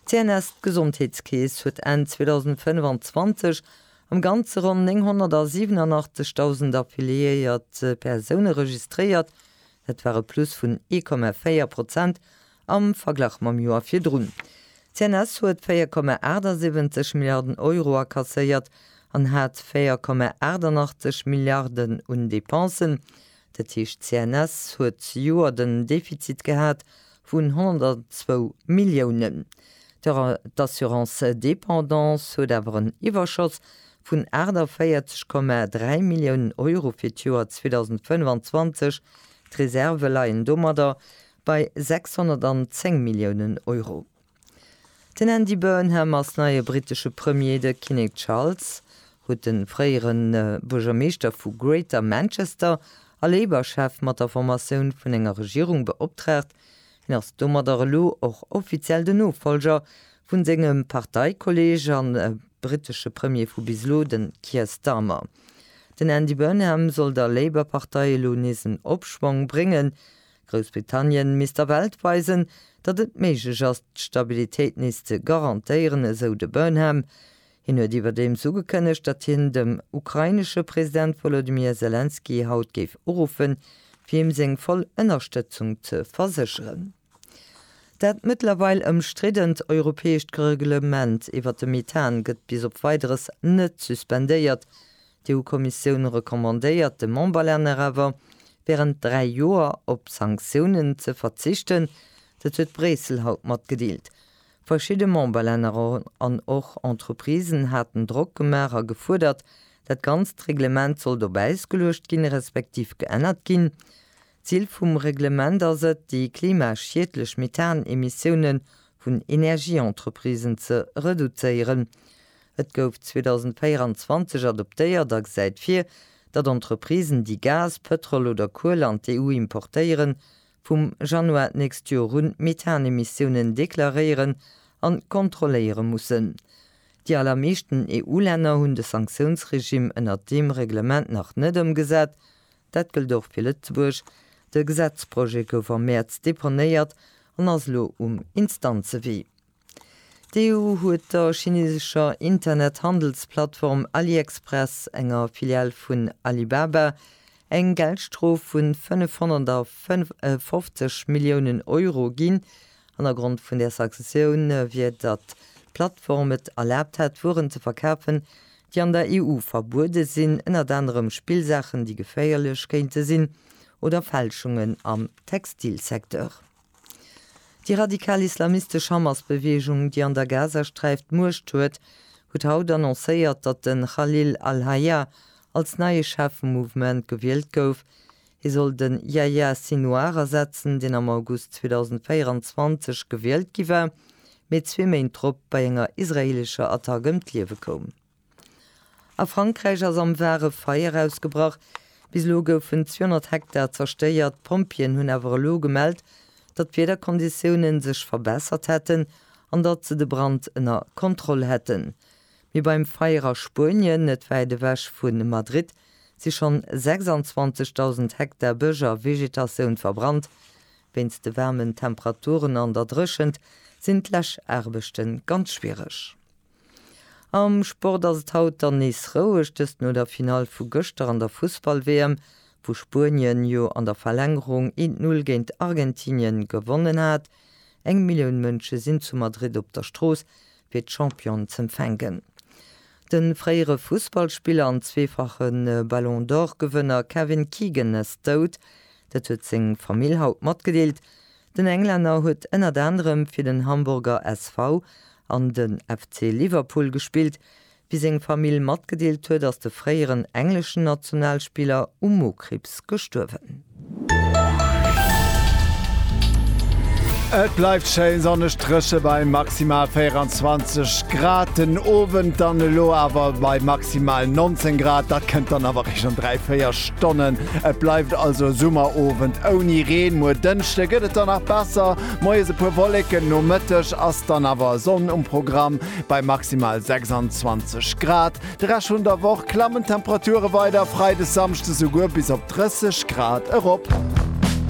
CNS Gesundheitskäes huet en 2025 am ganze rund 987.000 affiliiert Personen registriert. Dat war plus vun 1,4% am Verglach mam Joar firrun. CNS huet 4,78 Milliarden Euro kasseiert an hat 4,88 Milliarden und Depensen. Dat hicht CNS huet Joer den Defizit gehat vun 102 Millionen. D'Assurance Dependance huet awer een Iwerschatz vun 40,3 Millionen Euro fir Joer 2025, d'Reserve laien Dommerder bei 610 Millionen Euro. Den Andy Burnham als neue britische Premier de King Charles huet den freieren Burgermeester vu Greater Manchester a Labour-Chef mat der Formatioun vun enger Regierung beopträgt, ass Dommerder lo och offiziell den Nofolger vun segem Parteikolleg an britische Premier vu bislo den Keir Starmer. Den Andy Burnham soll der Labour-Partei lo nesen Opschwung bringen. Großbritannien mis der Welt weisen, dat et méigich ass d'Stabilitéit ni ze garantiieren, eso de Burnham. Hin huet iwwer dem zugekënnecht, dat hin dem ukrainesche Präsident Volodymyr Zelensky haut géif urufen, fir im seng voll Ënnerstëtzung ze versicheren. Dat mittlerweile ëmstridend europäescht Reglement iwwer de Methan gëtt bis op weiteres net suspendéiert. Die EU-Kommission rekommandéiert de Montbalerner awer, während 3 Joer op Sanktionen ze verzichten, dat huet Bresel haut mat gedeelt. Verschiedene Montbalerner an och Entreprisen hatten Druckgemärer gefordert, dat ganz Reglement soll dobeis gelöscht gin respektiv geändert gin. Ziel vum Reglement as et die klimaschiedlech Methanemissionen vun Energieentreprisen ze reduzéieren. Et gouf 2024 adoptéiert dat seit 4, dat Entreprisen die Gas, Petrol oder Kohle an EU importéieren, vum Januar nächst Jahr rund Methanemissionen deklarieren an kontrollieren mussen. Die allermeeschten EU-Länder hunn de Sanktionsregime ënner dem Reglement nach net umgesät, dat gilt doch für Lützeburg. De Gesetzprojekt gouf am März deponéiert an aslo Instanze wie. Die EU huet der chinesischer Internethandelsplattform AliExpress enger Filial vun Alibaba eng Geldstrof vun 550 Millionen Euro ginn. An der Grund vun der Sanktion wird dat Plattform et erlaubt hat, Waren zu verkaufen, die an der EU verboten sinn, ënner anderem Spielsachen, die geféierlech könnte sinn, oder Fälschungen am Textilsektor. Die radikal-islamistische Hamas-Bewegung, die an der Gazastreift murcht huet, huet haut annoncéiert, dat den Khalil al-Hayya als neue Chefmovement gewählt gouf. Er soll den Yahya Sinwar ersetzen, den am August 2024 gewählt giwer, mit 2 Main Trupp bei enger israelischer Attacke ëm d'Liewe kom. A Frankreich as am Ware Feier ausgebracht, bis lo goufen 200 Hektar zersteiert, Pompien hunn awer lo gemeldt, dat Wederkonditionen sech verbessert hätten an dat ze de Brand ënner Kontrolle hätten. Wie beim Feierer Spurien net weide wäch vun Madrid si schon 26.000 Hektar Bëger Vegetationun verbrannt. Wenns de wärmen Temperaturen an der Drschend sind Lächerbechten ganz schwierig. Am Sport as haut der nees rouechtest no der Final vu Göster an der Fußball-WM, wo Spurien jo an der Verlängerung 1-0 géint Argentinien gewonnen hat. 1 Million Mënsche sind zu Madrid op der Stroos fir d'Champion ze empfängen. Den freiere Fußballspieler an zweifachen Ballon d'Or-Gewënner Kevin Keegan ist tot. Dat huet seg Familie haut mat gedeelt. Den Engländer huet ënner anderem fir den Hamburger SV an den FC Liverpool gespielt, wie seg Familie mat gedeelt huet, ass de freieren englischen Nationalspieler Mokrebs gestorwen. Et bleibt schön Sonnestrche bei maximal 24 Grad, den Ofen dann lo aber bei maximal 19 Grad, da könnt dann aber schon 3-4 Stunden. Et bleibt also Summerofen ohne Regen, nur dünchte geht es dann noch besser. Mäuse pur Wolken, nur mittig, als dann aber Sonne im Programm bei maximal 26 Grad. Der Rest von der Woche klammen Temperaturen weiter, Freitag, Samstag sogar bis auf 30 Grad Europa.